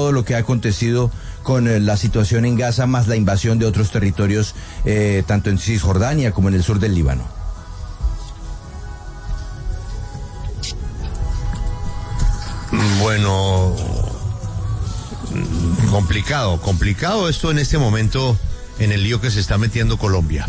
todo lo que ha acontecido con la situación en Gaza, más la invasión de otros territorios, tanto en Cisjordania como en el sur del Líbano. Bueno, complicado esto en este momento en el lío que se está metiendo Colombia.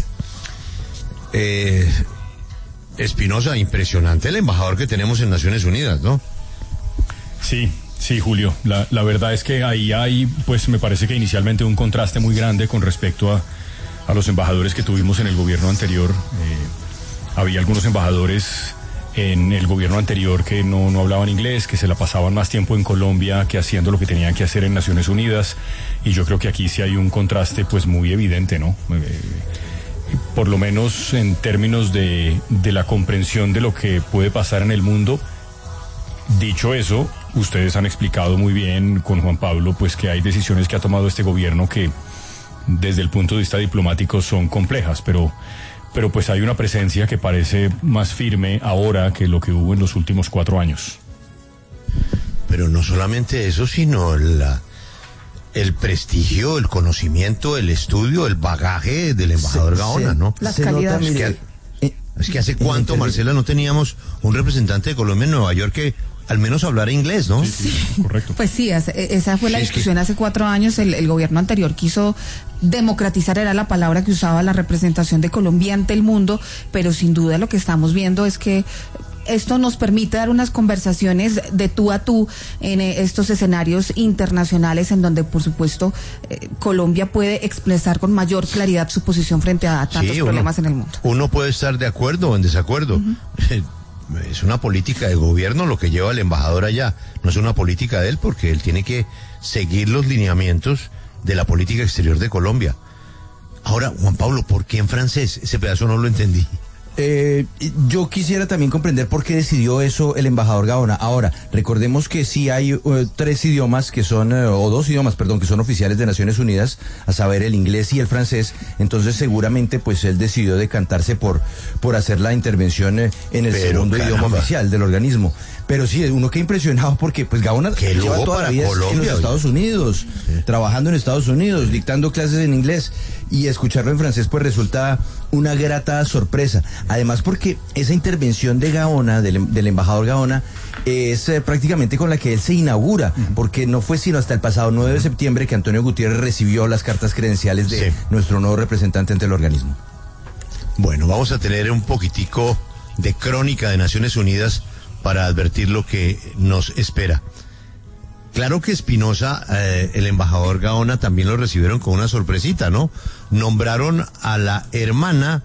Espinosa, impresionante el embajador que tenemos en Naciones Unidas, ¿no? Sí, Julio, la verdad es que ahí hay, pues me parece que inicialmente un contraste muy grande con respecto a los embajadores que tuvimos en el gobierno anterior. Había algunos embajadores en el gobierno anterior que no hablaban inglés, que se la pasaban más tiempo en Colombia que haciendo lo que tenían que hacer en Naciones Unidas, y yo creo que aquí sí hay un contraste pues muy evidente, ¿no? Por lo menos en términos de la comprensión de lo que puede pasar en el mundo. Dicho eso, ustedes han explicado muy bien con Juan Pablo pues que hay decisiones que ha tomado este gobierno que desde el punto de vista diplomático son complejas, pero pues hay una presencia que parece más firme ahora que lo que hubo en los últimos 4 años. Pero no solamente eso, sino el prestigio, el conocimiento, el estudio, el bagaje del embajador Gaona, ¿no? Las calidades. Es que hace cuánto, Marcela, no teníamos un representante de Colombia en Nueva York que al menos hablara inglés, ¿no? Sí, correcto. Pues sí, esa fue la discusión hace 4 años. El gobierno anterior quiso democratizar, era la palabra que usaba, la representación de Colombia ante el mundo, pero sin duda lo que estamos viendo es que esto nos permite dar unas conversaciones de tú a tú en estos escenarios internacionales en donde, por supuesto, Colombia puede expresar con mayor claridad su posición frente a tantos problemas en el mundo. Uno puede estar de acuerdo o en desacuerdo. Es una política de gobierno lo que lleva el embajador allá. No es una política de él, porque él tiene que seguir los lineamientos de la política exterior de Colombia. Ahora, Juan Pablo, ¿por qué en francés? Ese pedazo no lo entendí. Yo quisiera también comprender por qué decidió eso el embajador Gaona. Ahora, recordemos que sí hay 3 idiomas que son, o 2 idiomas, perdón, que son oficiales de Naciones Unidas, a saber, el inglés y el francés. Entonces, seguramente, pues él decidió decantarse por hacer la intervención en el segundo idioma oficial del organismo. Pero sí, uno queda impresionado porque, pues, Gaona lleva toda la vida en los Estados Unidos, trabajando en Estados Unidos, dictando clases en inglés, y escucharlo en francés, pues, resulta una grata sorpresa. Además, porque esa intervención de Gaona, del embajador Gaona, es prácticamente con la que él se inaugura, porque no fue sino hasta el pasado 9 de septiembre que Antonio Gutiérrez recibió las cartas credenciales de nuestro nuevo representante ante el organismo. Bueno, vamos a tener un poquitico de crónica de Naciones Unidas para advertir lo que nos espera. Claro que Espinosa, el embajador Gaona, también lo recibieron con una sorpresita, ¿no? Nombraron a la hermana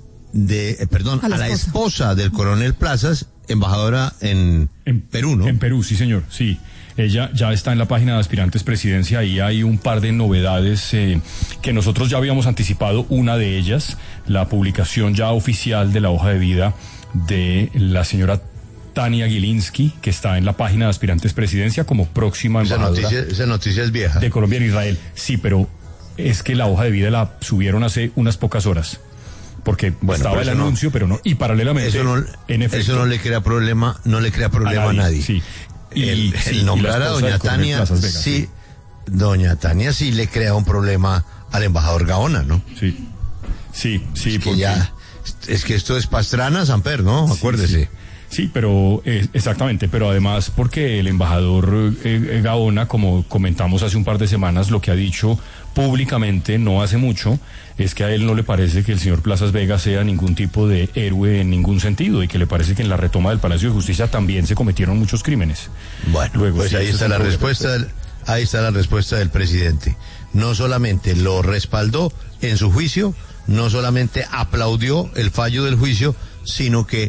a la esposa del coronel Plazas, embajadora en Perú, ¿no? En Perú, sí, señor, sí. Ella ya está en la página de Aspirantes Presidencia, y hay un par de novedades que nosotros ya habíamos anticipado. Una de ellas, la publicación ya oficial de la hoja de vida de la señora Tania Gilinski, que está en la página de Aspirantes Presidencia como próxima embajadora. Esa noticia es vieja. De Colombia en Israel. Sí, pero es que la hoja de vida la subieron hace unas pocas horas. Porque estaba el anuncio, pero no. Y paralelamente, en efecto, eso no le crea problema, a nadie. Sí. El nombrar a doña Tania, sí, doña Tania sí le crea un problema al embajador Gaona, ¿no? Sí, porque ya, es que esto es Pastrana, Samper, ¿no? Acuérdese. Sí, pero exactamente, pero además porque el embajador Gaona, como comentamos hace un par de semanas, lo que ha dicho públicamente no hace mucho es que a él no le parece que el señor Plazas Vega sea ningún tipo de héroe en ningún sentido, y que le parece que en la retoma del Palacio de Justicia también se cometieron muchos crímenes. Bueno, luego, pues ahí está la respuesta del presidente. No solamente lo respaldó en su juicio, no solamente aplaudió el fallo del juicio, sino que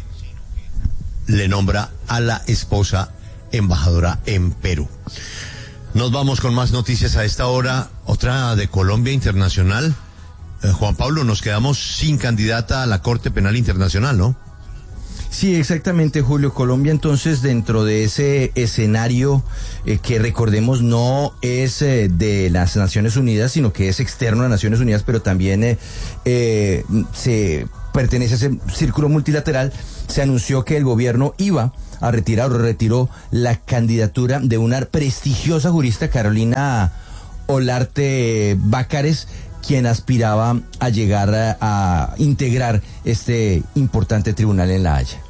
le nombra a la esposa embajadora en Perú. Nos vamos con más noticias a esta hora, otra de Colombia internacional. Juan Pablo, nos quedamos sin candidata a la Corte Penal Internacional, ¿no? Sí, exactamente, Julio. Colombia, entonces, dentro de ese escenario que recordemos no es de las Naciones Unidas, sino que es externo a Naciones Unidas, pero también se pertenece a ese círculo multilateral, se anunció que el gobierno iba a retirar o retiró la candidatura de una prestigiosa jurista, Carolina Olarte Bácares, quien aspiraba a llegar a integrar este importante tribunal en La Haya.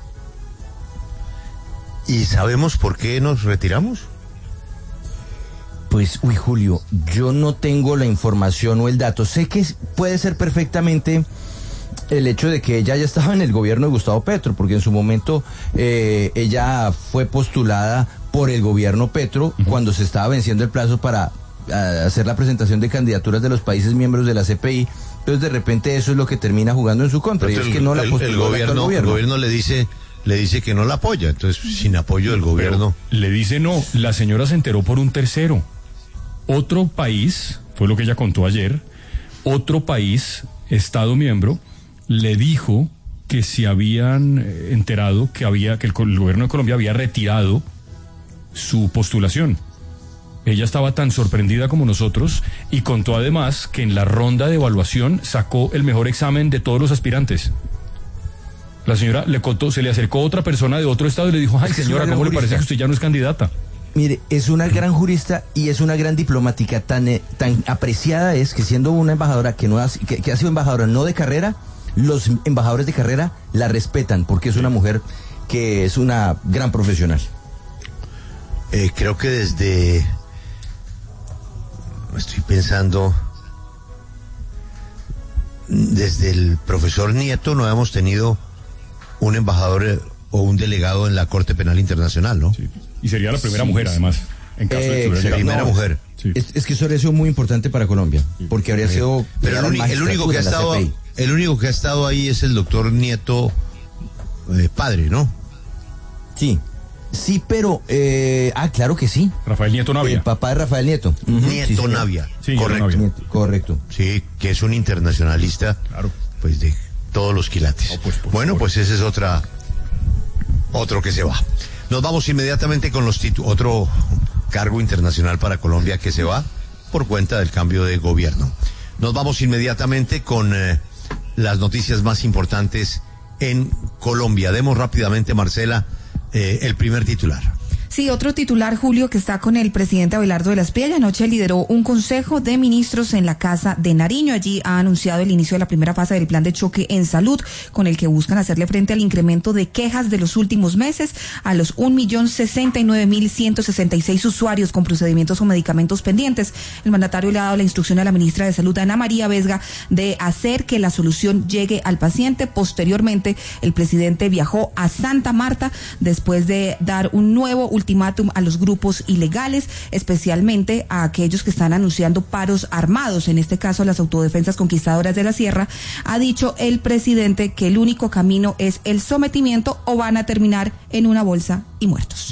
¿Y sabemos por qué nos retiramos? Pues, Julio, yo no tengo la información o el dato. Sé que puede ser perfectamente el hecho de que ella ya estaba en el gobierno de Gustavo Petro, porque en su momento ella fue postulada por el gobierno Petro cuando se estaba venciendo el plazo para hacer la presentación de candidaturas de los países miembros de la CPI. Entonces de repente eso es lo que termina jugando en su contra. Entonces, y es que no la postuló el gobierno le dice que no la apoya. Entonces, sin apoyo del gobierno. Pero le dice no. La señora se enteró por un tercero. Otro país, fue lo que ella contó ayer, otro país, Estado miembro, le dijo que se habían enterado que el gobierno de Colombia había retirado su postulación. Ella estaba tan sorprendida como nosotros y contó además que en la ronda de evaluación sacó el mejor examen de todos los aspirantes. La señora le contó, se le acercó otra persona de otro estado y le dijo, ay señora, ¿cómo le parece que usted ya no es candidata? Mire, es una gran jurista y es una gran diplomática, tan apreciada es que siendo una embajadora que ha sido embajadora no de carrera, los embajadores de carrera la respetan porque es una mujer que es una gran profesional. Creo que estoy pensando, desde el profesor Nieto no habíamos tenido un embajador o un delegado en la Corte Penal Internacional, ¿no? Sí. Y sería la primera mujer, además, en caso de que hubiera la primera mujer. Sí. Es que eso habría sido muy importante para Colombia, porque habría sido... Pero el único que ha estado ahí es el doctor Nieto, padre, ¿no? Sí, pero... claro que sí. Rafael Nieto Navia. El papá de Rafael Nieto. Nieto sí, Navia. Sí, correcto. Navia. Correcto. Sí, que es un internacionalista, claro, pues de todos los quilates. Bueno, pues ese es otro que se va. Nos vamos inmediatamente con otro cargo internacional para Colombia que se va por cuenta del cambio de gobierno. Nos vamos inmediatamente con las noticias más importantes en Colombia. Demos rápidamente, Marcela, el primer titular. Sí, otro titular, Julio, que está con el presidente Abelardo de la Espriella. Anoche lideró un consejo de ministros en la Casa de Nariño. Allí ha anunciado el inicio de la primera fase del plan de choque en salud, con el que buscan hacerle frente al incremento de quejas de los últimos meses a los 1.069.166 usuarios con procedimientos o medicamentos pendientes. El mandatario le ha dado la instrucción a la ministra de Salud, Ana María Vesga, de hacer que la solución llegue al paciente. Posteriormente, el presidente viajó a Santa Marta después de dar un nuevo ultimátum a los grupos ilegales, especialmente a aquellos que están anunciando paros armados, en este caso a las autodefensas conquistadoras de la sierra. Ha dicho el presidente que el único camino es el sometimiento o van a terminar en una bolsa y muertos.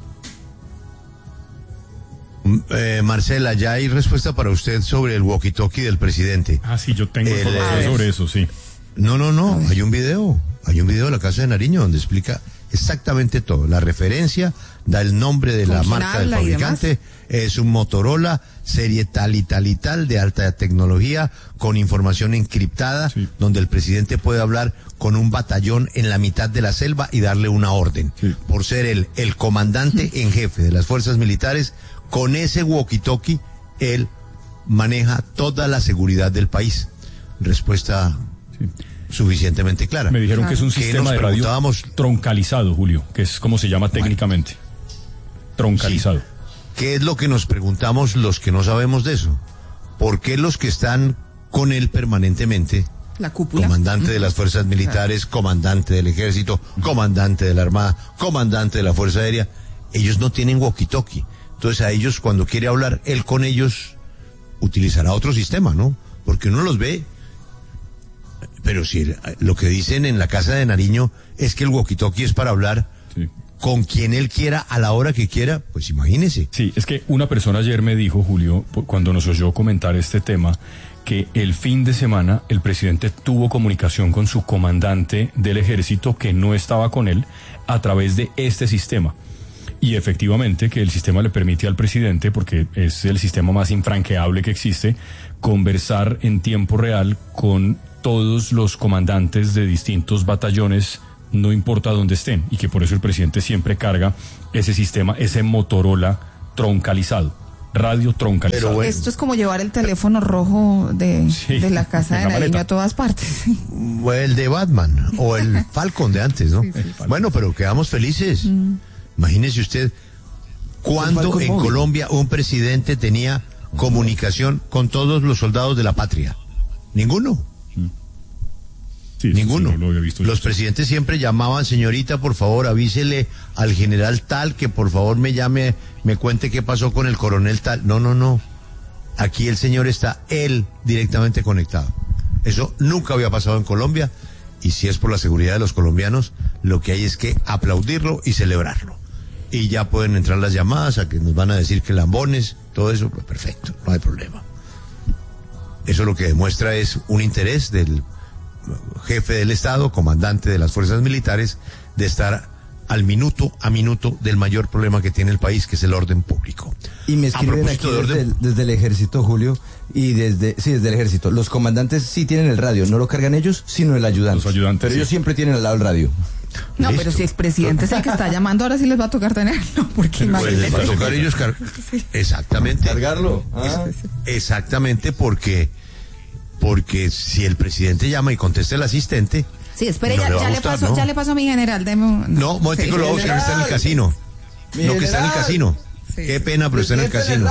Marcela, ya hay respuesta para usted sobre el walkie-talkie del presidente. Sí, yo tengo información sobre eso, sí. No, hay un video de la Casa de Nariño donde explica exactamente todo, la referencia, da el nombre de la marca del fabricante, es un Motorola, serie tal y tal y tal, de alta tecnología, con información encriptada, donde el presidente puede hablar con un batallón en la mitad de la selva y darle una orden. Por ser el comandante en jefe de las fuerzas militares, con ese walkie-talkie, él maneja toda la seguridad del país. Respuesta suficientemente clara. Me dijeron que es un sistema de radio troncalizado, Julio, que es como se llama técnicamente. Troncalizado. Sí. ¿Qué es lo que nos preguntamos los que no sabemos de eso? ¿Por qué los que están con él permanentemente, la cúpula, comandante de las fuerzas militares, comandante del ejército, comandante de la armada, comandante de la fuerza aérea, ellos no tienen walkie-talkie? Entonces a ellos, cuando quiere hablar él con ellos, utilizará otro sistema, ¿no? Porque uno los ve. Pero si lo que dicen en la Casa de Nariño es que el walkie-talkie es para hablar con quien él quiera, a la hora que quiera, pues imagínese. Sí, es que una persona ayer me dijo, Julio, cuando nos oyó comentar este tema, que el fin de semana el presidente tuvo comunicación con su comandante del ejército que no estaba con él a través de este sistema. Y efectivamente que el sistema le permite al presidente, porque es el sistema más infranqueable que existe, conversar en tiempo real con todos los comandantes de distintos batallones, no importa dónde estén, y que por eso el presidente siempre carga ese sistema, ese Motorola troncalizado, radio troncalizado. Pero bueno, esto es como llevar el teléfono rojo de la casa de Nariño a todas partes. o el de Batman, o el Falcon de antes, ¿no? Sí. Bueno, pero quedamos felices. Imagínese usted, ¿cuándo en Colombia un presidente tenía comunicación con todos los soldados de la patria? Ninguno. Sí, Ninguno. sí, no lo había visto. Los presidentes siempre llamaban, señorita, por favor, avísele al general tal que por favor me llame, me cuente qué pasó con el coronel tal. No. Aquí el señor está, él, directamente conectado. Eso nunca había pasado en Colombia, y si es por la seguridad de los colombianos, lo que hay es que aplaudirlo y celebrarlo. Y ya pueden entrar las llamadas a que nos van a decir que lambones, todo eso, pues perfecto, no hay problema. Eso lo que demuestra es un interés del jefe del Estado, comandante de las fuerzas militares, de estar al minuto a minuto del mayor problema que tiene el país, que es el orden público. Y me escriben aquí desde el ejército, Julio, y desde el ejército. Los comandantes sí tienen el radio, no lo cargan ellos, sino el ayudante. Los ayudantes, pero sí. ellos siempre tienen al lado el radio. No, Listo. pero si el presidente es el que está llamando, ahora sí les va a tocar tenerlo, porque Pues les va a tocar ellos exactamente. ¿Cargarlo? Exactamente, porque si el presidente llama y contesta el asistente. Sí, espere, no ya, le va a ya, gustar, le ¿no? ya le pasó a mi general. No, momentico, lo que está en el casino. No, que está en el casino. Sí. Qué pena, pero está en el casino.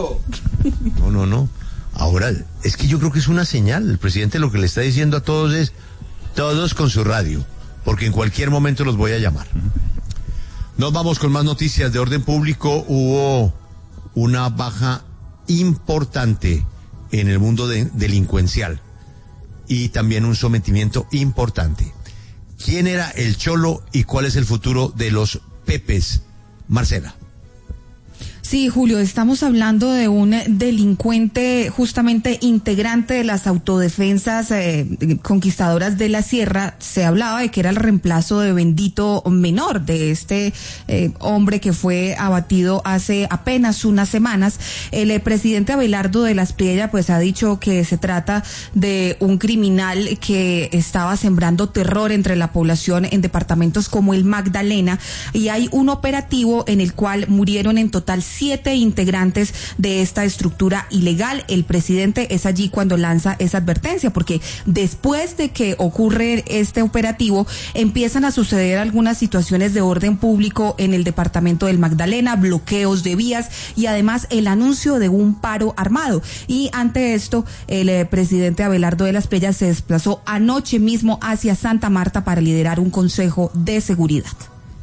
No. Ahora, es que yo creo que es una señal. El presidente lo que le está diciendo a todos es, todos con su radio, porque en cualquier momento los voy a llamar. Nos vamos con más noticias de orden público. Hubo una baja importante en el mundo delincuencial y también un sometimiento importante. ¿Quién era el Cholo y cuál es el futuro de los Pepes? Marcela. Sí, Julio, estamos hablando de un delincuente justamente integrante de las autodefensas conquistadoras de la Sierra. Se hablaba de que era el reemplazo de Bendito Menor, de este hombre que fue abatido hace apenas unas semanas. El presidente Abelardo de la Espriella pues ha dicho que se trata de un criminal que estaba sembrando terror entre la población en departamentos como el Magdalena, y hay un operativo en el cual murieron en total 7 integrantes de esta estructura ilegal. El presidente es allí cuando lanza esa advertencia, porque después de que ocurre este operativo empiezan a suceder algunas situaciones de orden público en el departamento del Magdalena, bloqueos de vías y además el anuncio de un paro armado. Y ante esto, el presidente Abelardo de la Espriella se desplazó anoche mismo hacia Santa Marta para liderar un consejo de seguridad.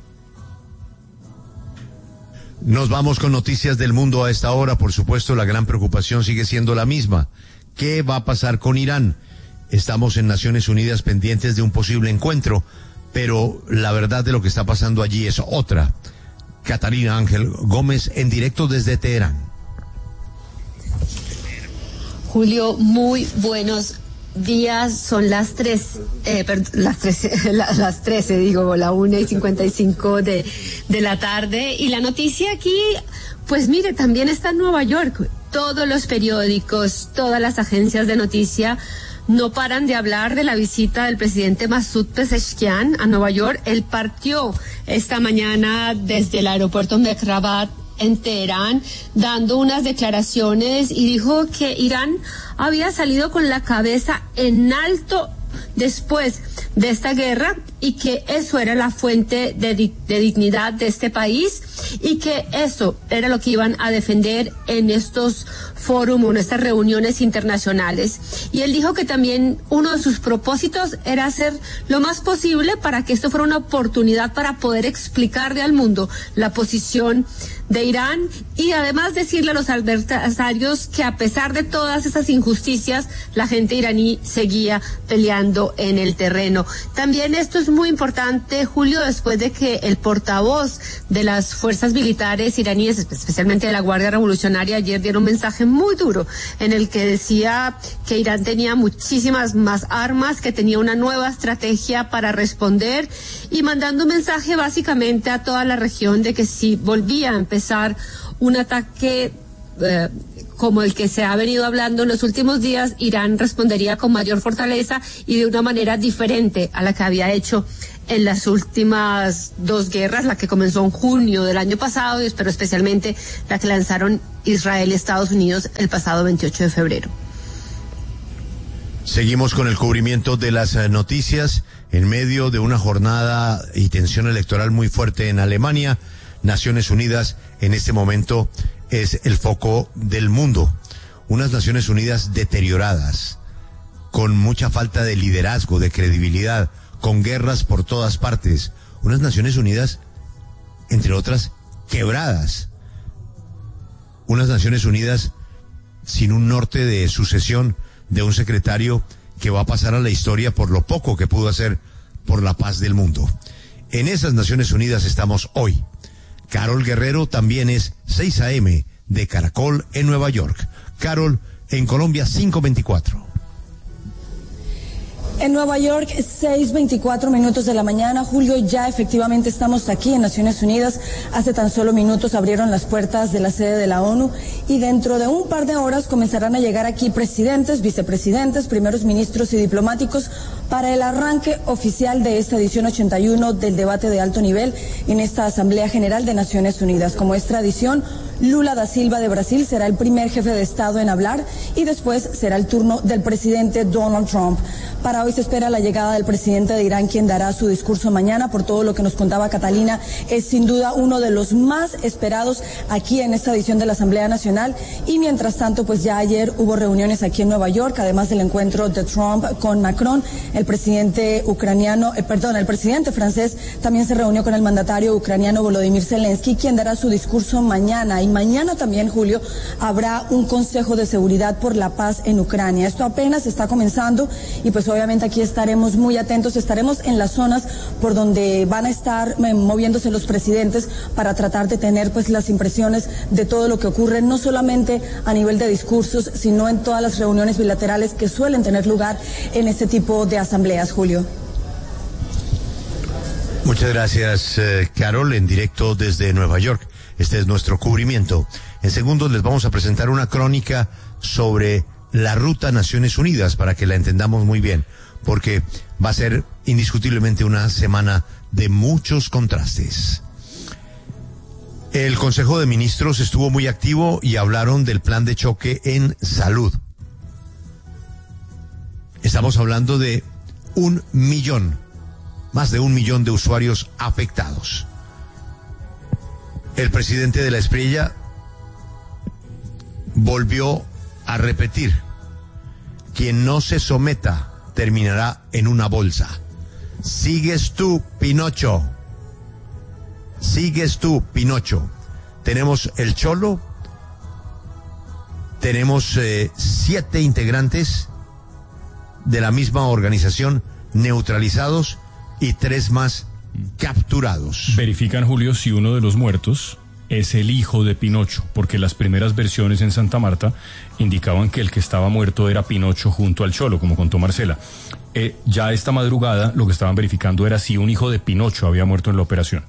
Nos vamos con noticias del mundo a esta hora. Por supuesto, la gran preocupación sigue siendo la misma. ¿Qué va a pasar con Irán? Estamos en Naciones Unidas pendientes de un posible encuentro, pero la verdad de lo que está pasando allí es otra. Catalina Ángel Gómez en directo desde Teherán. Julio, muy buenos días. Son las 13, digo, la 1:55 de la tarde. Y la noticia aquí, pues mire, también está en Nueva York. Todos los periódicos, todas las agencias de noticia no paran de hablar de la visita del presidente Masoud Pezeshkian a Nueva York. Él partió esta mañana desde el aeropuerto Mehrabad en Teherán, dando unas declaraciones, y dijo que Irán había salido con la cabeza en alto después de esta guerra, y que eso era la fuente de dignidad de este país, y que eso era lo que iban a defender en estos fórum, en estas reuniones internacionales. Y él dijo que también uno de sus propósitos era hacer lo más posible para que esto fuera una oportunidad para poder explicarle al mundo la posición de Irán, y además decirle a los adversarios que a pesar de todas esas injusticias, la gente iraní seguía peleando en el terreno. También esto es muy importante, Julio, después de que el portavoz de las fuerzas militares iraníes, especialmente de la Guardia Revolucionaria, ayer dieron un mensaje muy duro en el que decía que Irán tenía muchísimas más armas, que tenía una nueva estrategia para responder, y mandando un mensaje básicamente a toda la región de que si volvía a empezar un ataque como el que se ha venido hablando en los últimos días, Irán respondería con mayor fortaleza y de una manera diferente a la que había hecho en las últimas dos guerras, la que comenzó en junio del año pasado, pero especialmente la que lanzaron Israel y Estados Unidos el pasado 28 de febrero. Seguimos con el cubrimiento de las noticias en medio de una jornada y tensión electoral muy fuerte en Alemania. Naciones Unidas en este momento es el foco del mundo. Unas Naciones Unidas deterioradas, con mucha falta de liderazgo, de credibilidad, con guerras por todas partes. Unas Naciones Unidas, entre otras, quebradas. Unas Naciones Unidas sin un norte de sucesión de un secretario que va a pasar a la historia por lo poco que pudo hacer por la paz del mundo. En esas Naciones Unidas estamos hoy. Carol Guerrero también es 6 a.m. de Caracol en Nueva York. Carol, en Colombia 5:24. En Nueva York, 6:24 de la mañana. Julio, ya efectivamente estamos aquí en Naciones Unidas. Hace tan solo minutos abrieron las puertas de la sede de la ONU y dentro de un par de horas comenzarán a llegar aquí presidentes, vicepresidentes, primeros ministros y diplomáticos para el arranque oficial de esta edición 81 del debate de alto nivel en esta Asamblea General de Naciones Unidas. Como es tradición, Lula da Silva de Brasil será el primer jefe de Estado en hablar y después será el turno del presidente Donald Trump. Para hoy se espera la llegada del presidente de Irán, quien dará su discurso mañana. Por todo lo que nos contaba Catalina, es sin duda uno de los más esperados aquí en esta edición de la Asamblea Nacional. Y mientras tanto, pues ya ayer hubo reuniones aquí en Nueva York, además del encuentro de Trump con Macron. El presidente francés también se reunió con el mandatario ucraniano Volodymyr Zelensky, quien dará su discurso mañana. Y mañana también, Julio, habrá un Consejo de Seguridad por la Paz en Ucrania. Esto apenas está comenzando y pues obviamente aquí estaremos muy atentos, estaremos en las zonas por donde van a estar moviéndose los presidentes para tratar de tener pues las impresiones de todo lo que ocurre, no solamente a nivel de discursos, sino en todas las reuniones bilaterales que suelen tener lugar en este tipo de asambleas, Julio. Muchas gracias, Carol, en directo desde Nueva York. Este es nuestro cubrimiento. En segundos les vamos a presentar una crónica sobre la ruta Naciones Unidas para que la entendamos muy bien, porque va a ser indiscutiblemente una semana de muchos contrastes. El Consejo de Ministros estuvo muy activo y hablaron del plan de choque en salud. Estamos hablando de 1 millón, más de 1 millón de usuarios afectados. El presidente de la Espriella volvió a repetir: quien no se someta terminará en una bolsa. Sigues tú, Pinocho. Sigues tú, Pinocho. Tenemos el Cholo, tenemos 7 integrantes de la misma organización neutralizados y 3 más capturados. Verifican, Julio, si uno de los muertos es el hijo de Pinocho, porque las primeras versiones en Santa Marta indicaban que el que estaba muerto era Pinocho junto al Cholo, como contó Marcela. Ya esta madrugada lo que estaban verificando era si un hijo de Pinocho había muerto en la operación.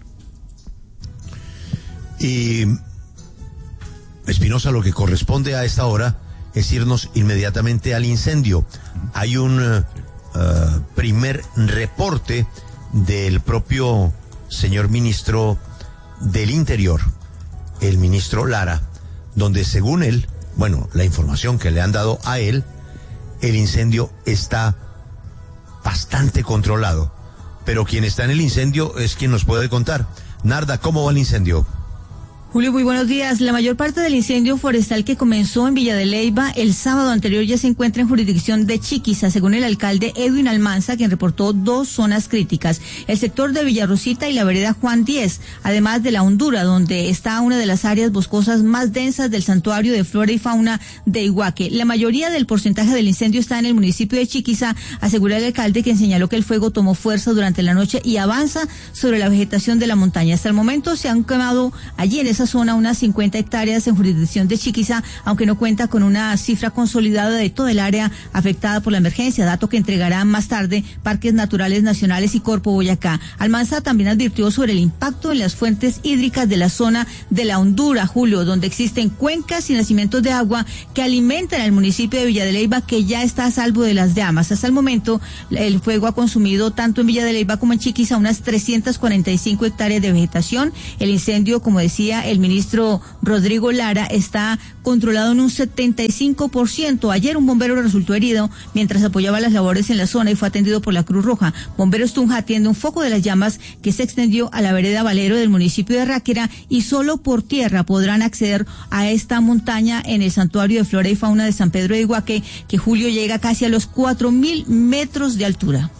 Y Espinosa, lo que corresponde a esta hora es irnos inmediatamente al incendio. Hay un primer reporte del propio señor ministro del Interior, el ministro Lara, donde según él, bueno, la información que le han dado a él, el incendio está bastante controlado, pero quien está en el incendio es quien nos puede contar. Narda, ¿cómo va el incendio? Julio, muy buenos días. La mayor parte del incendio forestal que comenzó en Villa de Leyva el sábado anterior ya se encuentra en jurisdicción de Chiquiza, según el alcalde Edwin Almanza, quien reportó 2 zonas críticas: el sector de Villarrosita y la vereda Juan 10, además de la Hondura, donde está una de las áreas boscosas más densas del santuario de flora y fauna de Iguaque. La mayoría del porcentaje del incendio está en el municipio de Chiquiza, aseguró el alcalde, quien señaló que el fuego tomó fuerza durante la noche y avanza sobre la vegetación de la montaña. Hasta el momento se han quemado allí en esa zona unas 50 hectáreas en jurisdicción de Chiquiza, aunque no cuenta con una cifra consolidada de todo el área afectada por la emergencia, dato que entregarán más tarde Parques Naturales Nacionales y Corpo Boyacá. Almanza también advirtió sobre el impacto en las fuentes hídricas de la zona de la Hondura, Julio, donde existen cuencas y nacimientos de agua que alimentan al municipio de Villa de Leyva, que ya está a salvo de las llamas. Hasta el momento, el fuego ha consumido tanto en Villa de Leyva como en Chiquiza unas 345 hectáreas de vegetación. El incendio, como decía el ministro Rodrigo Lara, está controlado en un 75%. Ayer un bombero resultó herido mientras apoyaba las labores en la zona y fue atendido por la Cruz Roja. Bomberos Tunja atiende un foco de las llamas que se extendió a la vereda Valero del municipio de Ráquera, y solo por tierra podrán acceder a esta montaña en el santuario de flora y fauna de San Pedro de Iguaque, que, Julio, llega casi a los 4.000 metros de altura.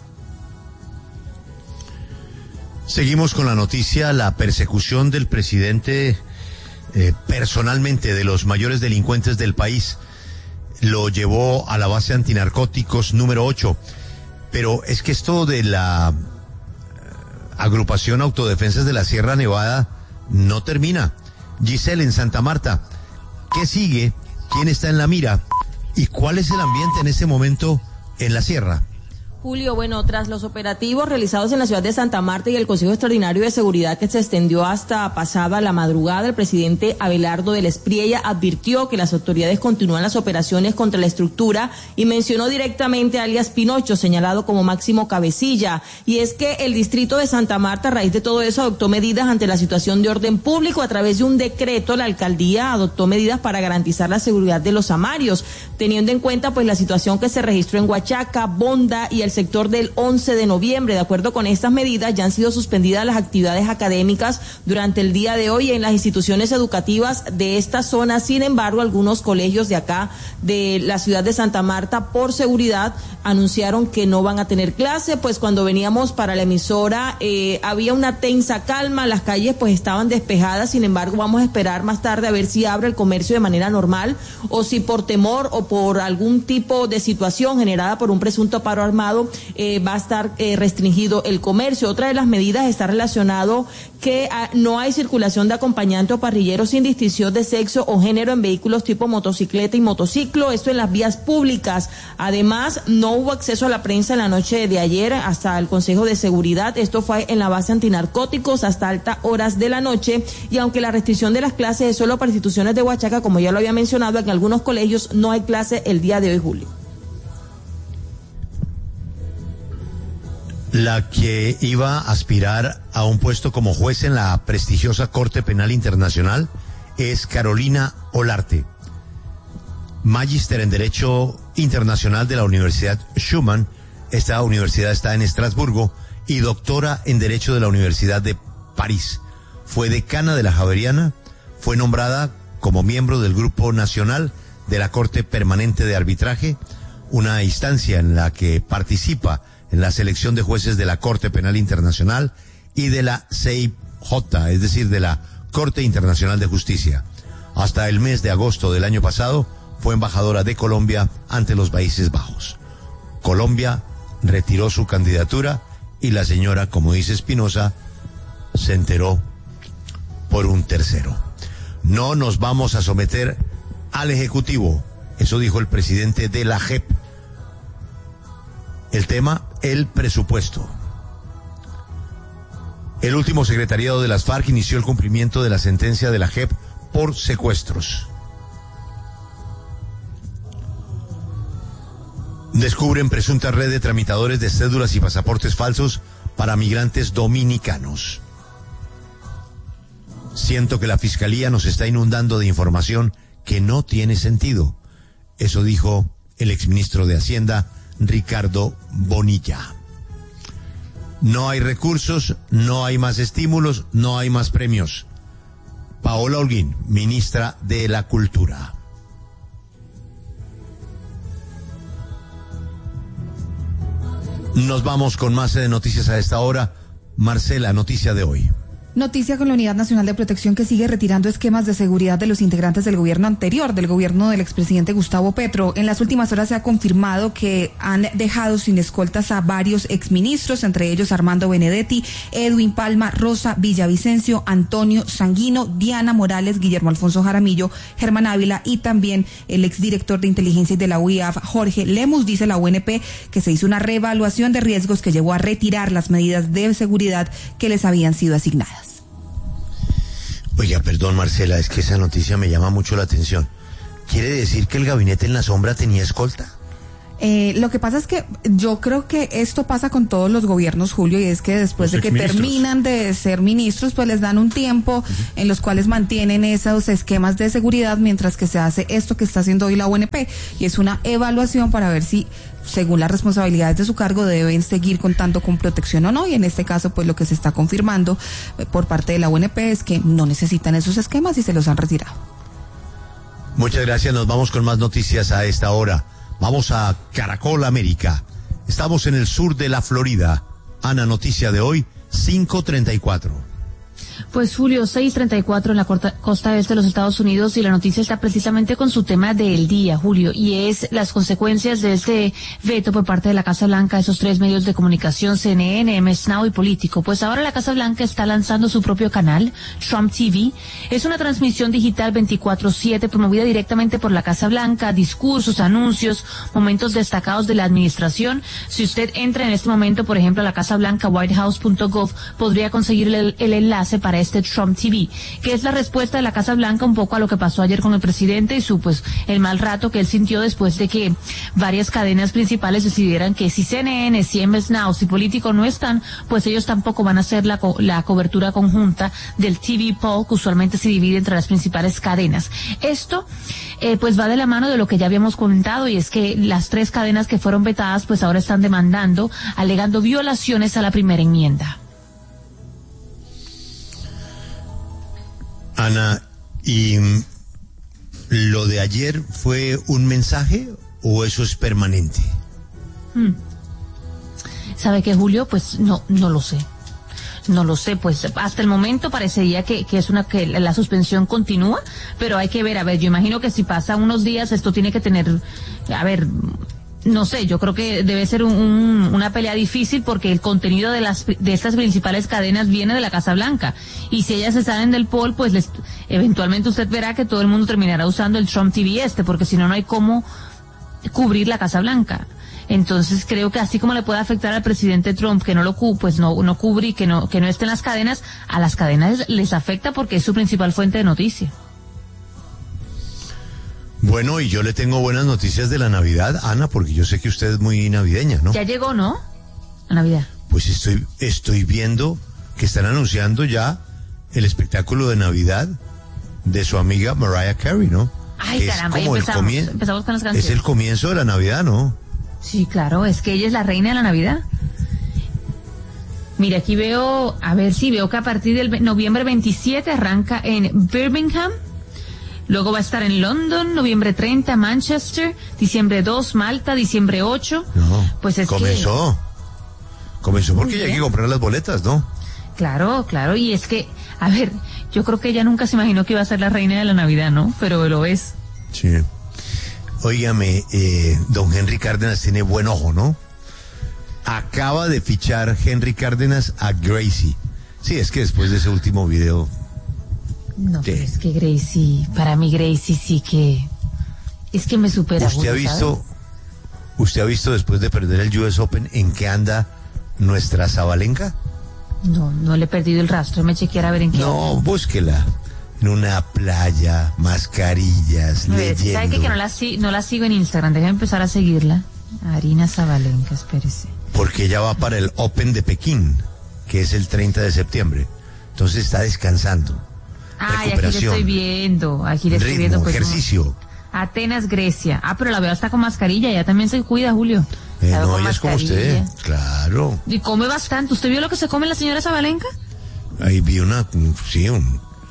Seguimos con la noticia: la persecución del presidente personalmente de los mayores delincuentes del país lo llevó a la base antinarcóticos número 8. Pero es que esto de la agrupación Autodefensas de la Sierra Nevada no termina. Giselle, en Santa Marta, ¿qué sigue? ¿Quién está en la mira? ¿Y cuál es el ambiente en ese momento en la sierra? Julio, bueno, tras los operativos realizados en la ciudad de Santa Marta y el Consejo Extraordinario de Seguridad, que se extendió hasta pasada la madrugada, el presidente Abelardo del Espriella advirtió que las autoridades continúan las operaciones contra la estructura y mencionó directamente a alias Pinocho, señalado como máximo cabecilla. Y es que el distrito de Santa Marta, a raíz de todo eso, adoptó medidas ante la situación de orden público. A través de un decreto, la alcaldía adoptó medidas para garantizar la seguridad de los amarios, teniendo en cuenta pues la situación que se registró en Huachaca, Bonda y el sector del 11 de noviembre. De acuerdo con estas medidas, ya han sido suspendidas las actividades académicas durante el día de hoy en las instituciones educativas de esta zona. Sin embargo, algunos colegios de acá, de la ciudad de Santa Marta, por seguridad, anunciaron que no van a tener clase. Pues cuando veníamos para la emisora, había una tensa calma, las calles pues estaban despejadas. Sin embargo, vamos a esperar más tarde a ver si abre el comercio de manera normal, o si por temor o por algún tipo de situación generada por un presunto paro armado, va a estar restringido el comercio. Otra de las medidas está relacionado que no hay circulación de acompañante o parrillero sin distinción de sexo o género en vehículos tipo motocicleta y motociclo, esto en las vías públicas. Además, no hubo acceso a la prensa en la noche de ayer hasta el Consejo de Seguridad. Esto fue en la base antinarcóticos hasta altas horas de la noche, y aunque la restricción de las clases es solo para instituciones de Huachaca, como ya lo había mencionado, en algunos colegios no hay clase el día de hoy, Julio. La que iba a aspirar a un puesto como juez en la prestigiosa Corte Penal Internacional es Carolina Olarte, magíster en Derecho Internacional de la Universidad Schumann. Esta universidad está en Estrasburgo, y doctora en Derecho de la Universidad de París. Fue decana de la Javeriana, fue nombrada como miembro del Grupo Nacional de la Corte Permanente de Arbitraje, una instancia en la que participa en la selección de jueces de la Corte Penal Internacional y de la CIJ, es decir, de la Corte Internacional de Justicia. Hasta el mes de agosto del año pasado fue embajadora de Colombia ante los Países Bajos. Colombia retiró su candidatura y la señora, como dice Espinosa, se enteró por un tercero. No nos vamos a someter al Ejecutivo, eso dijo el presidente de la JEP. El tema, el presupuesto. El último secretariado de las FARC inició el cumplimiento de la sentencia de la JEP por secuestros. Descubren presunta red de tramitadores de cédulas y pasaportes falsos para migrantes dominicanos. Siento que la Fiscalía nos está inundando de información que no tiene sentido. Eso dijo el exministro de Hacienda, Ricardo Bonilla. No hay recursos, no hay más estímulos, no hay más premios. Paola Holguín, ministra de la Cultura. Nos vamos con más noticias a esta hora. Marcela, noticia de hoy. Noticia con la Unidad Nacional de Protección, que sigue retirando esquemas de seguridad de los integrantes del gobierno anterior, del gobierno del expresidente Gustavo Petro. En las últimas horas se ha confirmado que han dejado sin escoltas a varios exministros, entre ellos Armando Benedetti, Edwin Palma, Rosa Villavicencio, Antonio Sanguino, Diana Morales, Guillermo Alfonso Jaramillo, Germán Ávila y también el exdirector de inteligencia y de la UIAF, Jorge Lemus. Dice la UNP que se hizo una reevaluación de riesgos que llevó a retirar las medidas de seguridad que les habían sido asignadas. Oiga, perdón, Marcela, es que esa noticia me llama mucho la atención. ¿Quiere decir que el gabinete en la sombra tenía escolta? Lo que pasa es que yo creo que esto pasa con todos los gobiernos, Julio, y es que después de que terminan de ser ministros, pues les dan un tiempo en los cuales mantienen esos esquemas de seguridad mientras que se hace esto que está haciendo hoy la UNP, y es una evaluación para ver si, según las responsabilidades de su cargo, deben seguir contando con protección o no, y en este caso pues lo que se está confirmando por parte de la UNP es que no necesitan esos esquemas y se los han retirado. Muchas gracias, nos vamos con más noticias a esta hora. Vamos a Caracol América. Estamos en el sur de la Florida. Ana, noticia de hoy, 5:34. Pues Julio, 6:34 en la costa este de los Estados Unidos, y la noticia está precisamente con su tema del día, Julio, y es las consecuencias de este veto por parte de la Casa Blanca a esos tres medios de comunicación, CNN, MS Now y Político. Pues ahora la Casa Blanca está lanzando su propio canal, Trump TV. Es una transmisión digital 24/7 promovida directamente por la Casa Blanca, discursos, anuncios, momentos destacados de la administración. Si usted entra en este momento, por ejemplo, a la Casa Blanca, whitehouse.gov, podría conseguir el enlace para este Trump TV, que es la respuesta de la Casa Blanca un poco a lo que pasó ayer con el presidente y el mal rato que él sintió después de que varias cadenas principales decidieran que si CNN, si MS Now, si Político no están, pues ellos tampoco van a hacer la cobertura conjunta del TV poll, que usualmente se divide entre las principales cadenas. Esto pues va de la mano de lo que ya habíamos comentado, y es que las tres cadenas que fueron vetadas pues ahora están demandando, alegando violaciones a la primera enmienda. Ana, ¿y lo de ayer fue un mensaje o eso es permanente? ¿Sabe qué, Julio? Pues no lo sé. No lo sé, pues hasta el momento parecería que la suspensión continúa, pero hay que ver, yo imagino que si pasa unos días esto tiene que tener, no sé, yo creo que debe ser una pelea difícil, porque el contenido de estas principales cadenas viene de la Casa Blanca, y si ellas se salen del poll, pues eventualmente usted verá que todo el mundo terminará usando el Trump TV porque si no, no hay cómo cubrir la Casa Blanca. Entonces creo que así como le puede afectar al presidente Trump que no cubre, que no esté en las cadenas, a las cadenas les afecta porque es su principal fuente de noticia. Bueno, y yo le tengo buenas noticias de la Navidad, Ana, porque yo sé que usted es muy navideña, ¿no? Ya llegó, ¿no? La Navidad. Pues estoy viendo que están anunciando ya el espectáculo de Navidad de su amiga Mariah Carey, ¿no? Ay, caramba, empezamos con las canciones. Es el comienzo de la Navidad, ¿no? Sí, claro, es que ella es la reina de la Navidad. Mira, aquí veo que a partir del noviembre 27 arranca en Birmingham. Luego va a estar en London, noviembre 30, Manchester, diciembre 2, Malta, diciembre 8. No, pues es comenzó porque ya hay que comprar las boletas, ¿no? Claro, y es que, yo creo que ella nunca se imaginó que iba a ser la reina de la Navidad, ¿no? Pero lo es. Sí. Óigame, don Henry Cárdenas tiene buen ojo, ¿no? Acaba de fichar Henry Cárdenas a Gracie. Sí, es que después de ese último video... No, pero es que Gracie, para mí Gracie sí que... Es que me supera. ¿Usted ha visto después de perder el US Open en qué anda nuestra Zabalenka? No le he perdido el rastro, me chequearé a ver en qué. No, búsquela. En una playa, mascarillas, leyendo. ¿Sabe que no la sigo en Instagram? Déjame empezar a seguirla. Arina Zabalenka, espérese. Porque ella va para el Open de Pekín, que es el 30 de septiembre. Entonces está descansando. Ay, aquí le estoy viendo. Pues, ejercicio. Atenas, Grecia. Pero la veo hasta con mascarilla, ella también se cuida, Julio. No, ella es como usted, claro. Y come bastante. ¿Usted vio lo que se come la señora Zabalenka? Ahí vi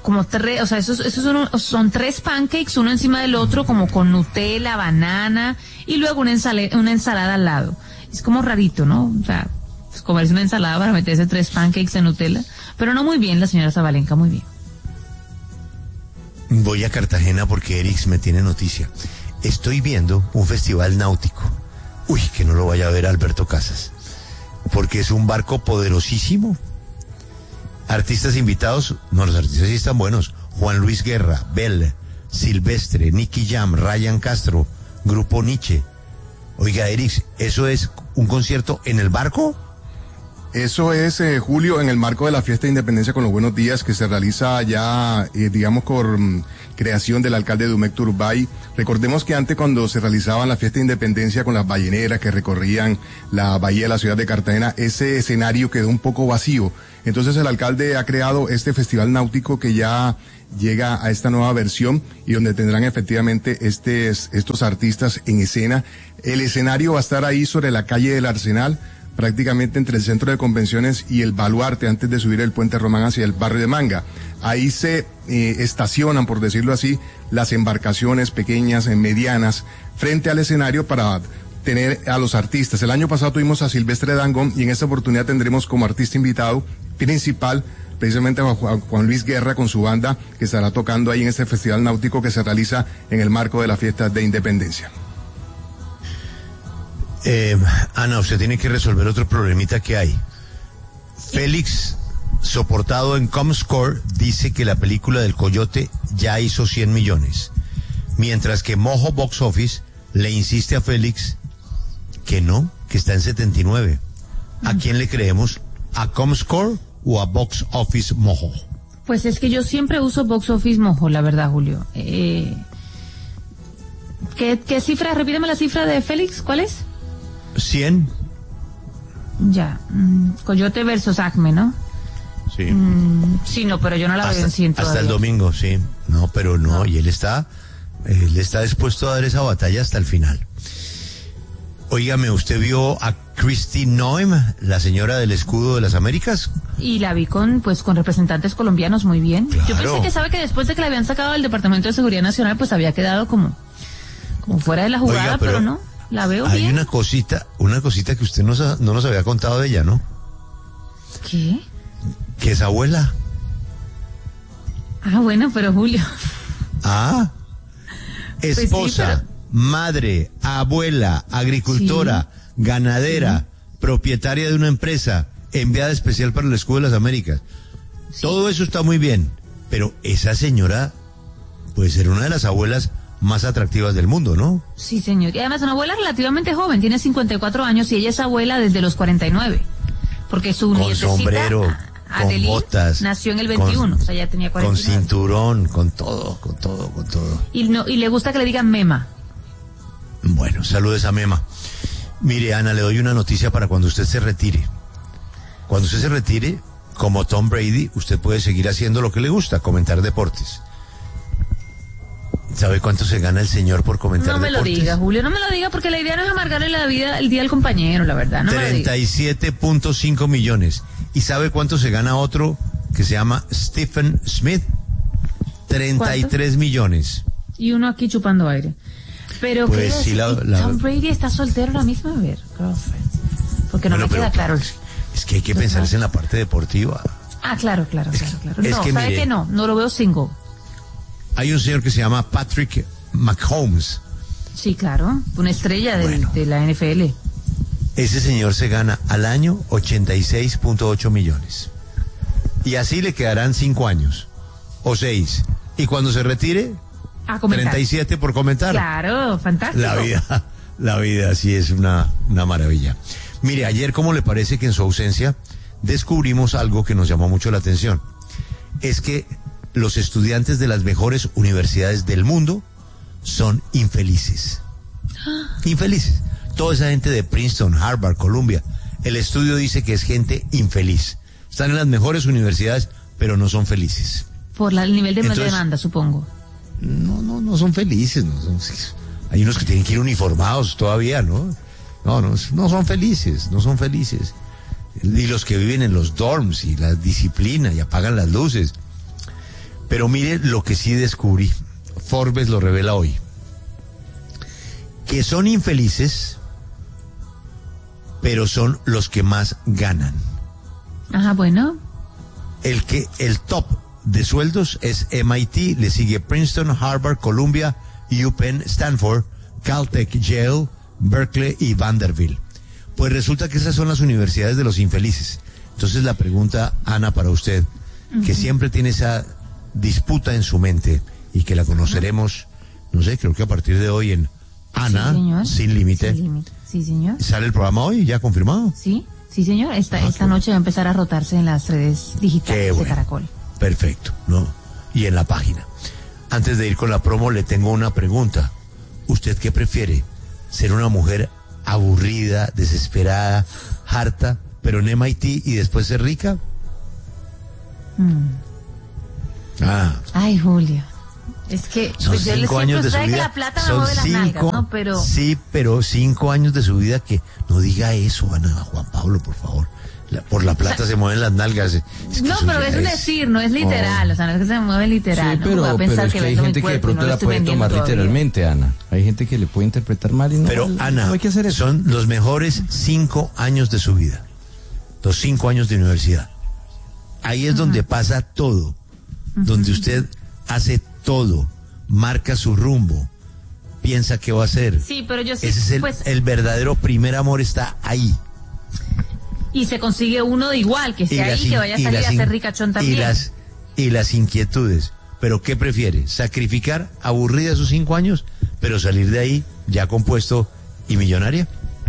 como tres, o sea, esos son 3 pancakes, uno encima del otro, como con Nutella, banana, y luego una ensalada al lado. Es como rarito, ¿no? O sea, pues comerse una ensalada para meterse 3 pancakes de Nutella, pero no muy bien la señora Zabalenka, muy bien. Voy a Cartagena porque Erix me tiene noticia. Estoy viendo un festival náutico. Uy, que no lo vaya a ver Alberto Casas, porque es un barco poderosísimo. Artistas invitados, no, los artistas sí están buenos. Juan Luis Guerra, Bell, Silvestre, Nicky Jam, Ryan Castro, Grupo Nietzsche. Oiga, Erix, ¿eso es un concierto en el barco? Eso es, Julio, en el marco de la Fiesta de Independencia con los Buenos Días, que se realiza ya, digamos, por creación del alcalde Dumec Turbay. Recordemos que antes, cuando se realizaban la Fiesta de Independencia con las balleneras que recorrían la bahía de la ciudad de Cartagena, ese escenario quedó un poco vacío. Entonces el alcalde ha creado este festival náutico que ya llega a esta nueva versión y donde tendrán efectivamente estos artistas en escena. El escenario va a estar ahí sobre la calle del Arsenal, prácticamente entre el centro de convenciones y el Baluarte, antes de subir el puente Román hacia el barrio de Manga. Ahí se estacionan, por decirlo así, las embarcaciones pequeñas, medianas, frente al escenario para tener a los artistas. El año pasado tuvimos a Silvestre Dangond y en esta oportunidad tendremos como artista invitado principal precisamente a Juan Luis Guerra con su banda, que estará tocando ahí en este festival náutico que se realiza en el marco de la Fiesta de Independencia. Ana, usted tiene que resolver otro problemita que hay. Félix, soportado en Comscore, dice que la película del Coyote ya hizo 100 millones. Mientras que Mojo Box Office le insiste a Félix que no, que está en 79. ¿A quién le creemos? ¿A Comscore o a Box Office Mojo? Pues es que yo siempre uso Box Office Mojo, la verdad, Julio. ¿Qué cifra? Repíteme la cifra de Félix, ¿cuál es? 100. Ya, Coyote versus Acme, ¿no? Sí. Sí, no, pero yo no la veo en 100 todavía. Hasta el domingo, sí. No, pero no, y él está dispuesto a dar esa batalla hasta el final. Óigame, ¿usted vio a Kristi Noem, la señora del escudo de las Américas? Y la vi con representantes colombianos muy bien. Claro. Yo pensé que que después de que la habían sacado del Departamento de Seguridad Nacional, pues había quedado como fuera de la jugada. Oiga, pero no. La veo hay bien. Hay una cosita que usted no nos había contado de ella, ¿no? ¿Qué? Que es abuela. Ah, bueno, pero Julio. Esposa, pues sí, madre, abuela, agricultora, sí, ganadera, sí, propietaria de una empresa, enviada especial para el escudo de las Américas. Sí. Todo eso está muy bien, pero esa señora puede ser una de las abuelas más atractivas del mundo, ¿no? Sí, señor. Y además una abuela relativamente joven, tiene 54 años y ella es abuela desde los 49. Porque su nietecita, con sombrero, Adeline, con botas, nació en el 21, o sea, ya tenía 49. Con cinturón, con todo. Y le gusta que le digan Mema. Bueno, saludes a Mema. Mire, Ana, le doy una noticia para cuando usted se retire. Cuando usted se retire, como Tom Brady, usted puede seguir haciendo lo que le gusta, comentar deportes. ¿Sabe cuánto se gana el señor por comentar deportes? No me lo diga, Julio, no me lo diga, porque la idea no es amargarle la vida el día al compañero, la verdad. No 37.5 millones. ¿Y sabe cuánto se gana otro que se llama Stephen Smith? 33 ¿Cuánto? Millones. Y uno aquí chupando aire. Pero pues sí, Tom Brady está soltero ahora mismo, a ver, girlfriend. Porque no me queda claro. Es que hay que pensarse en la parte deportiva. Ah, claro. No, que, ¿sabe mire, que no lo veo single. Hay un señor que se llama Patrick Mahomes. Sí, claro, una estrella de la NFL. Ese señor se gana al año 86.8 millones. Y así le quedarán 5 años. O 6. Y cuando se retire, 37 por comentar. Claro, fantástico. La vida sí es una maravilla. Mire, ayer, ¿cómo le parece que en su ausencia descubrimos algo que nos llamó mucho la atención? Es que los estudiantes de las mejores universidades del mundo son infelices. Infelices. Toda esa gente de Princeton, Harvard, Columbia, el estudio dice que es gente infeliz. Están en las mejores universidades, pero no son felices. Por el nivel de demanda, supongo. No son felices. Hay unos que tienen que ir uniformados todavía, ¿no? No son felices. Y los que viven en los dorms y la disciplina y apagan las luces. Pero mire lo que sí descubrí. Forbes lo revela hoy. Que son infelices, pero son los que más ganan. Ajá, bueno. El top de sueldos es MIT, le sigue Princeton, Harvard, Columbia, UPenn, Stanford, Caltech, Yale, Berkeley y Vanderbilt. Pues resulta que esas son las universidades de los infelices. Entonces la pregunta, Ana, para usted, que siempre tiene esa disputa en su mente y que la conoceremos, no sé, creo que a partir de hoy en Ana, sí, Sin Límite. Sí, señor. ¿Sale el programa hoy? ¿Ya confirmado? Sí, señor. Esta noche va a empezar a rotarse en las redes digitales de Caracol. Perfecto, ¿no? Y en la página. Antes de ir con la promo, le tengo una pregunta. ¿Usted qué prefiere? ¿Ser una mujer aburrida, desesperada, harta, pero en MIT y después ser rica? Ay, Julio. Es que son pues yo 5 años de su vida. Que la plata me mueve las nalgas, ¿no? Pero... Sí, pero 5 años de su vida que no diga eso, Ana, Juan Pablo, por favor. Por la plata se mueven las nalgas. No, pero es un decir, no es literal, o sea, no es que se mueve literal. Sí, pero es que hay gente que de pronto la puede tomar literalmente, Ana. Hay gente que le puede interpretar mal y no. Pero, Ana, no hay que hacer eso. Son los mejores 5 años de su vida. Los 5 años de universidad. Ahí es donde pasa todo. Donde usted hace todo, marca su rumbo, piensa qué va a hacer. Sí, pero yo sí. Ese es el verdadero primer amor, está ahí. Y se consigue uno de igual, que sea ahí, que vaya a salir a ser ricachón también. Y las inquietudes. ¿Pero qué prefiere? ¿Sacrificar aburrida sus 5 años, pero salir de ahí ya compuesto y millonaria?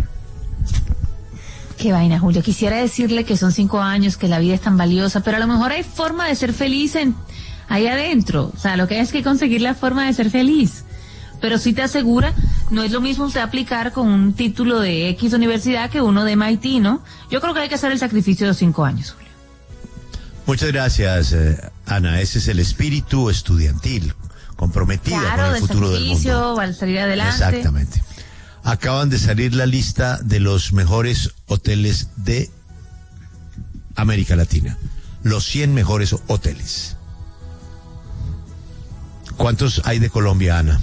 Qué vaina, Julio. Quisiera decirle que son 5 años, que la vida es tan valiosa, pero a lo mejor hay forma de ser feliz ahí adentro. O sea, lo que hay es que conseguir la forma de ser feliz. Pero sí te asegura, no es lo mismo usted aplicar con un título de X universidad que uno de MIT, ¿no? Yo creo que hay que hacer el sacrificio de los 5 años, Julio. Muchas gracias, Ana. Ese es el espíritu estudiantil, comprometida con el futuro del mundo. Al salir adelante. Exactamente. Acaban de salir la lista de los mejores hoteles de América Latina. Los 100 mejores hoteles. ¿Cuántos hay de Colombia, Ana?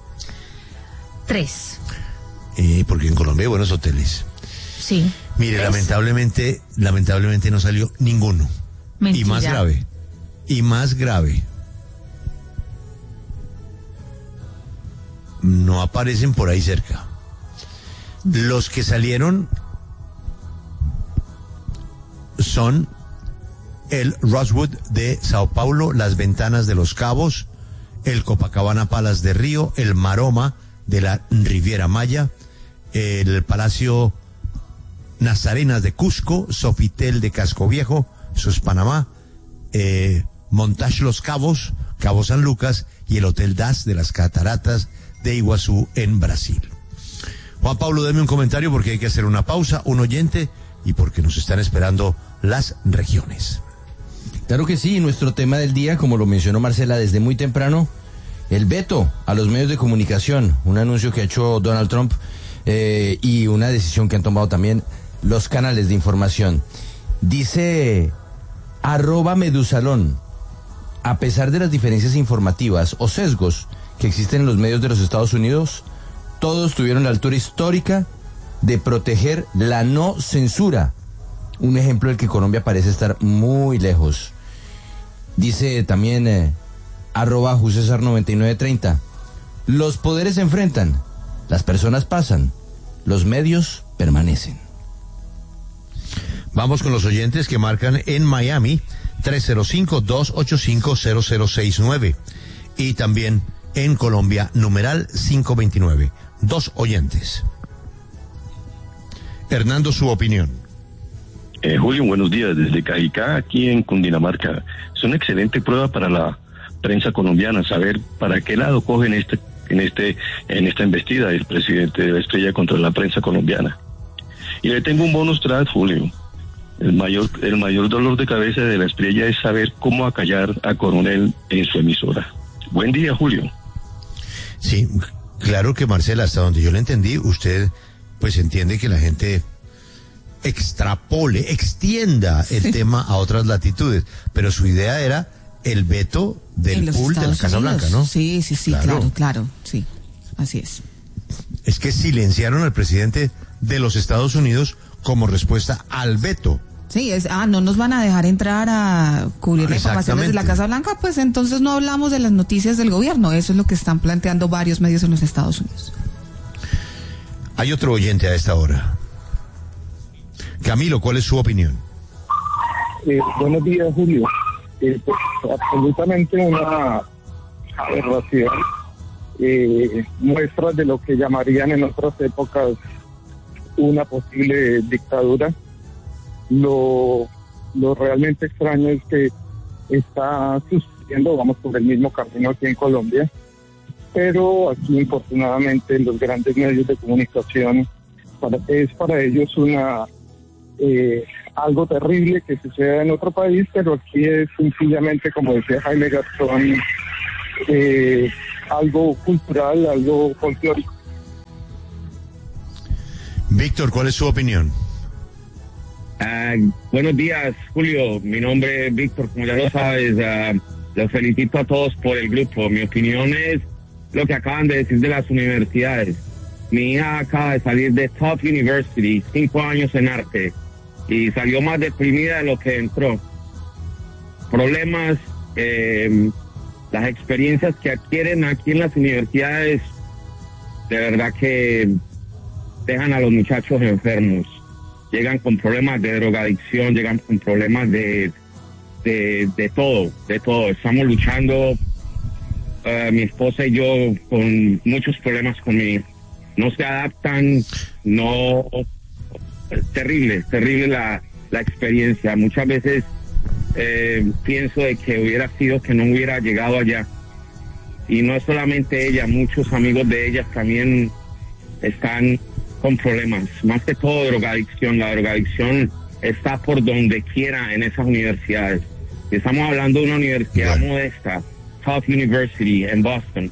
3. Porque en Colombia hay buenos hoteles. Sí. Mire, 3. lamentablemente no salió ninguno. Mentira. Y más grave. No aparecen por ahí cerca. Los que salieron son el Rosewood de Sao Paulo, las Ventanas de los Cabos, el Copacabana Palace de Río, el Maroma de la Riviera Maya, el Palacio Nazarenas de Cusco, Sofitel de Casco Viejo, eso es Panamá, Montage Los Cabos, Cabo San Lucas y el Hotel Das de las Cataratas de Iguazú en Brasil. Juan Pablo, deme un comentario porque hay que hacer una pausa, un oyente y porque nos están esperando las regiones. Claro que sí, nuestro tema del día, como lo mencionó Marcela desde muy temprano, el veto a los medios de comunicación, un anuncio que ha hecho Donald Trump y una decisión que han tomado también los canales de información. Dice @Medusalón, a pesar de las diferencias informativas o sesgos que existen en los medios de los Estados Unidos, todos tuvieron la altura histórica de proteger la no censura, un ejemplo del que Colombia parece estar muy lejos. Dice también @Jusesar9930, los poderes se enfrentan, las personas pasan, los medios permanecen. Vamos con los oyentes que marcan en Miami 305-285-0069 y también en Colombia numeral 529. 2 oyentes. Hernando, su opinión. Julio, buenos días. Desde Cajicá, aquí en Cundinamarca. Es una excelente prueba para la prensa colombiana saber para qué lado cogen en esta embestida el presidente de la Estrella contra la prensa colombiana. Y le tengo un bonus track, Julio. El mayor dolor de cabeza de la Estrella es saber cómo acallar a Coronel en su emisora. Buen día, Julio. Sí, claro que Marcela, hasta donde yo le entendí, usted pues entiende que la gente extienda el tema a otras latitudes, pero su idea era el veto del pool de la Casa Blanca, ¿no? Sí, claro, sí, así es. Es que silenciaron al presidente de los Estados Unidos como respuesta al veto. Sí, no nos van a dejar entrar a cubrir la información desde la Casa Blanca, pues entonces no hablamos de las noticias del gobierno. Eso es lo que están planteando varios medios en los Estados Unidos. Hay otro oyente a esta hora. Camilo, ¿cuál es su opinión? Buenos días, Julio. Pues, absolutamente una aberración. Muestras de lo que llamarían en otras épocas una posible dictadura. Lo realmente extraño es que está sucediendo, vamos por el mismo camino aquí en Colombia, pero aquí infortunadamente los grandes medios de comunicación es para ellos algo terrible que suceda en otro país, pero aquí es sencillamente, como decía Jaime Gastón, algo cultural, algo folclórico. Víctor, ¿cuál es su opinión? Buenos días, Julio. Mi nombre es Víctor, como ya lo sabes. Los felicito a todos por el grupo. Mi opinión es lo que acaban de decir de las universidades. Mi hija acaba de salir de Top University, 5 años en arte, y salió más deprimida de lo que entró. Problemas, las experiencias que adquieren aquí en las universidades, de verdad que dejan a los muchachos enfermos. Llegan con problemas de drogadicción, llegan con problemas de todo. Estamos luchando, mi esposa y yo, con muchos problemas con mi hija. No se adaptan, terrible la experiencia. Muchas veces pienso de que hubiera sido que no hubiera llegado allá. Y no es solamente ella, muchos amigos de ella también están con problemas, más que todo drogadicción. La drogadicción está por donde quiera en esas universidades. Estamos hablando de una universidad modesta, Top University en Boston.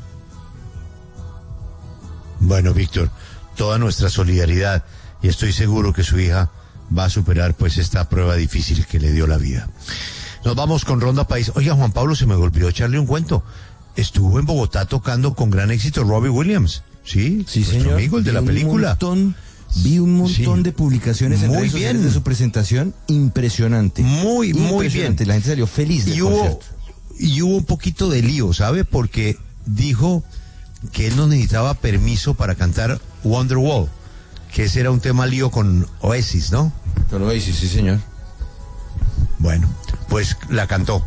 Bueno, Víctor, toda nuestra solidaridad, y estoy seguro que su hija va a superar pues esta prueba difícil que le dio la vida. Nos vamos con Ronda País. Oiga, Juan Pablo, se me olvidó echarle un cuento. Estuvo en Bogotá tocando con gran éxito Robbie Williams. Sí, señor. Amigo, el de la película. Vi un montón de publicaciones en redes sociales de su presentación. Impresionante. Muy bien. La gente salió feliz del concierto. Y hubo un poquito de lío, ¿sabe? Porque dijo que él no necesitaba permiso para cantar Wonderwall, que ese era un tema lío con Oasis, ¿no? Con Oasis, sí, señor. Bueno, pues la cantó.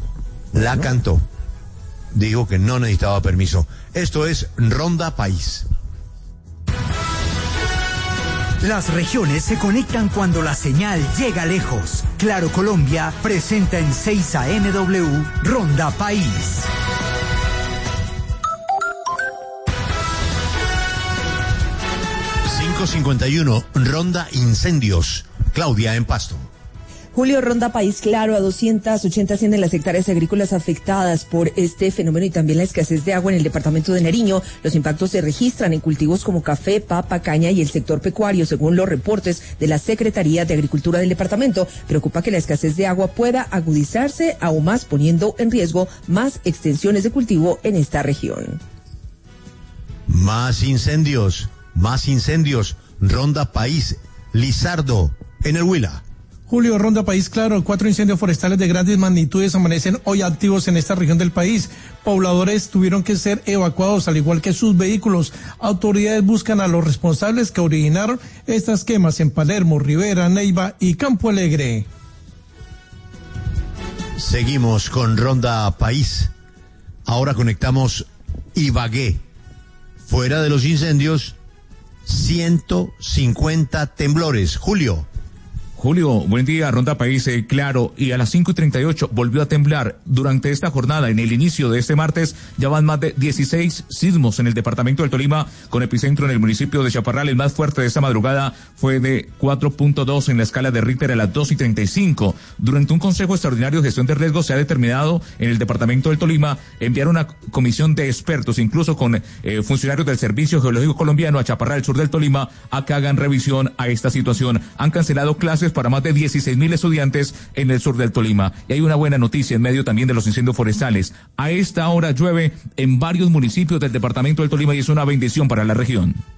Dijo que no necesitaba permiso. Esto es Ronda País. Las regiones se conectan cuando la señal llega lejos. Claro Colombia presenta en 6 AMW Ronda País. .51, Ronda Incendios. Claudia en Pasto. Julio, Ronda País Claro, a 280 ascienden las hectáreas agrícolas afectadas por este fenómeno y también la escasez de agua en el departamento de Nariño. Los impactos se registran en cultivos como café, papa, caña y el sector pecuario, según los reportes de la Secretaría de Agricultura del departamento. Preocupa que la escasez de agua pueda agudizarse aún más, poniendo en riesgo más extensiones de cultivo en esta región. Más incendios. Ronda País, Lizardo, en el Huila. Julio, Ronda País Claro, 4 incendios forestales de grandes magnitudes amanecen hoy activos en esta región del país. Pobladores tuvieron que ser evacuados, al igual que sus vehículos. Autoridades buscan a los responsables que originaron estas quemas en Palermo, Rivera, Neiva y Campo Alegre. Seguimos con Ronda País. Ahora conectamos Ibagué. Fuera de los incendios, 150 temblores. Julio, buen día, Ronda País Claro, y a las 5:38 volvió a temblar. Durante esta jornada, en el inicio de este martes, ya van más de 16 sismos en el departamento del Tolima, con epicentro en el municipio de Chaparral. El más fuerte de esta madrugada fue de 4.2 en la escala de Richter a las 2:35. Durante un consejo extraordinario de gestión de riesgos se ha determinado en el departamento del Tolima enviar una comisión de expertos, incluso con funcionarios del Servicio Geológico Colombiano, a Chaparral, sur del Tolima, a que hagan revisión a esta situación. Han cancelado clases clases para más de 16.000 estudiantes en el sur del Tolima. Y hay una buena noticia en medio también de los incendios forestales. A esta hora llueve en varios municipios del departamento del Tolima y es una bendición para la región.